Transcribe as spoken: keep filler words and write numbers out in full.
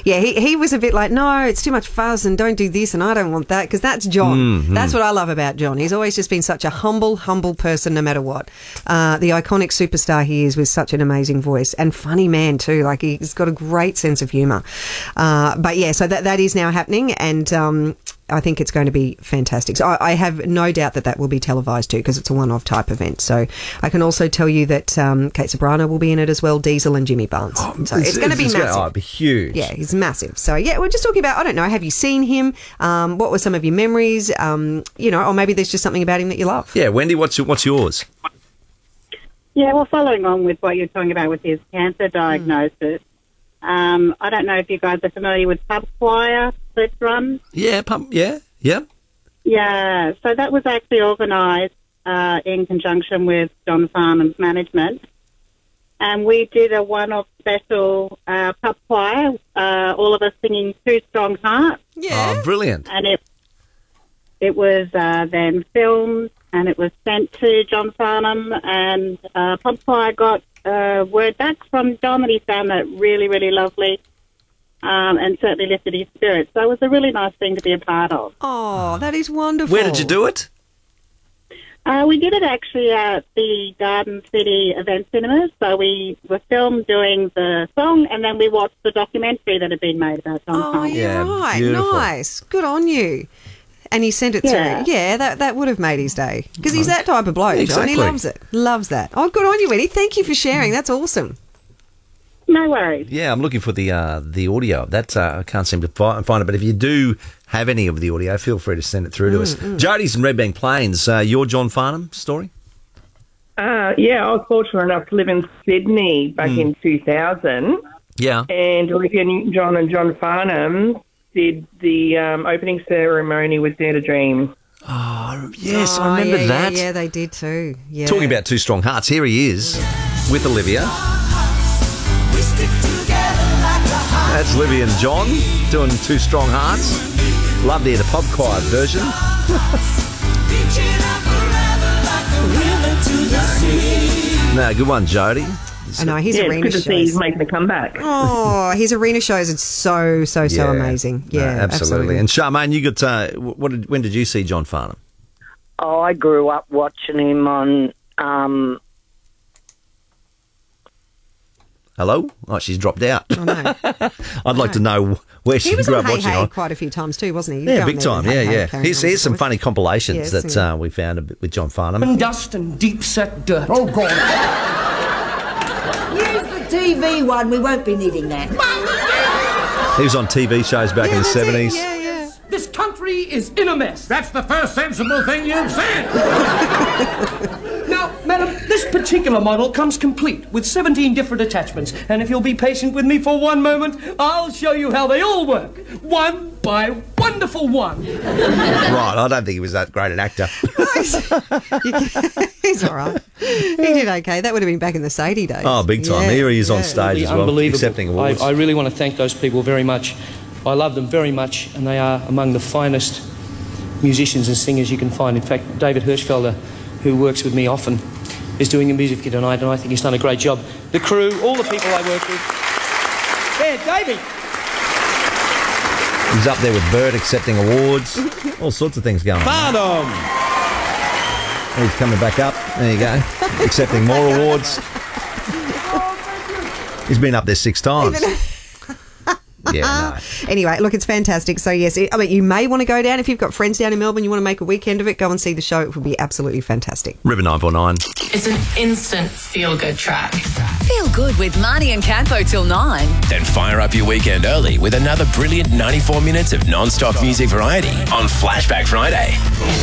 yeah, he, he was a bit like, no, it's too much fuzz and don't do this and I don't want that, because that's John. Mm-hmm. That's what I love about John. He's always just been such a humble, humble person no matter what. Uh, the iconic superstar he is with such an amazing voice and funny man too. Like, he's got a great sense of humour. Uh, but yeah, so that, that is now happening, and um, I think it's going to be fantastic. So I, I have no doubt that that will be televised too, because it's a one-off type event. So I can also tell you that um, Kate Sobrano will be in it as well, Diesel and Jimmy Barnes. Oh, so it's, it's going to be it's massive. Gonna, oh, it'll be huge. Yeah, he's massive. So yeah, we're just talking about, I don't know, have you seen him? Um, what were some of your memories? Um, you know, or maybe there's just something about him that you love. Yeah, Wendy, what's what's yours? Yeah, well, following on with what you're talking about with his cancer diagnosis, mm. um, I don't know if you guys are familiar with Pub Choir, Split Drums. Yeah, pump. Yeah, yeah. Yeah, so that was actually organised uh, in conjunction with John Farnham's management. And we did a one-off special uh, pub choir, uh, all of us singing Two Strong Hearts. Yeah. Oh, brilliant. And it it was uh, then filmed and it was sent to John Farnham, and uh, pub choir got uh, word back from John that he found that really, really lovely. Um, and certainly lifted his spirits. So it was a really nice thing to be a part of. Oh, that is wonderful. Where did you do it? Uh, we did it actually at the Garden City Event Cinemas. So we were filmed doing the song, and then we watched the documentary that had been made about John Oh, Farnham. yeah, Yeah, right. beautiful. Nice. Good on you. And he sent it Yeah. through. Yeah, that, that would have made his day. Because he's that type of bloke, John. He Exactly. loves it. Loves that. Oh, good on you, Eddie. Thank you for sharing. That's awesome. No worries. Yeah, I'm looking for the uh, the audio of that. Uh, I can't seem to fi- find it, but if you do have any of the audio, feel free to send it through to us. Jody's in Red Bank Plains. Uh, your John Farnham story? Uh, yeah, I was fortunate enough to live in Sydney back in two thousand, Yeah. and Olivia Newton-John and John Farnham did the um, opening ceremony with Dare to Dream. Oh, yes, Oh, I remember yeah, that. Yeah, yeah, they did too. Yeah. Talking about Two Strong Hearts, here he is with Olivia. That's Olivia and John doing Two Strong Hearts. Love to hear the pub choir version. No, good one, Jody. I know, his Yeah, it's arena good to see he's shows. making a comeback. Oh, his arena shows are so, so, so amazing. No, Yeah, absolutely. And Charmaine, you got, uh, what did, when did you see John Farnham? Oh, I grew up watching him on... Um, Hello? Oh, she's dropped out. Oh, no. I'd like to know where she He was grew on up Hey watching Hey on. quite a few times too, wasn't he? Yeah, Going big there time. with Yeah, Hey Hey, yeah. carrying Here's, on here's some with funny compilations Yes, that yeah. uh, we found a bit with John Farnham. Dust and deep set dirt. Oh, God. Use the T V one. We won't be needing that. He was on T V shows back Yeah, in the that's it. seventies. Yeah, yeah. This country is in a mess. That's the first sensible thing you've said. Now, madam, this particular model comes complete with seventeen different attachments. And if you'll be patient with me for one moment, I'll show you how they all work. One by wonderful one. Right, I don't think he was that great an actor. He's all right. He did okay. That would have been back in the Sadie days. Oh, big time. Yeah, Here he is on yeah. stage as well, Unbelievable. accepting awards. I, I really want to thank those people very much. I love them very much, and they are among the finest musicians and singers you can find. In fact, David Hirschfelder, who works with me often, is doing the music here tonight, and I think he's done a great job. The crew, all the people I work with. There, David! He's up there with Bert accepting awards. All sorts of things going on. Farnham! He's coming back up. There you go. Accepting more awards. He's been up there six times. Yeah, no. Anyway, look, it's fantastic. So, yes, it, I mean, you may want to go down. If you've got friends down in Melbourne, you want to make a weekend of it, go and see the show. It will be absolutely fantastic. River nine four nine. It's an instant feel-good track. Feel good with Marnie and Campo till nine. Then fire up your weekend early with another brilliant ninety-four minutes of non-stop music variety on Flashback Friday.